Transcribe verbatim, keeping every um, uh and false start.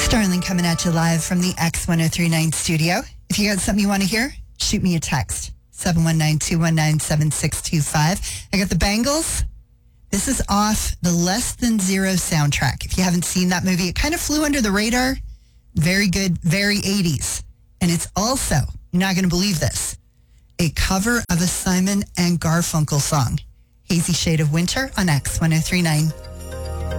Starling coming at you live from the X ten thirty-nine studio. If you got something you want to hear, shoot me a text. seven one nine, two one nine, seven six two five. I got the Bangles. This is off the Less Than Zero soundtrack. If you haven't seen that movie, it kind of flew under the radar. Very good, very eighties. And it's also, you're not going to believe this, a cover of a Simon and Garfunkel song. Hazy Shade of Winter on X ten thirty-nine.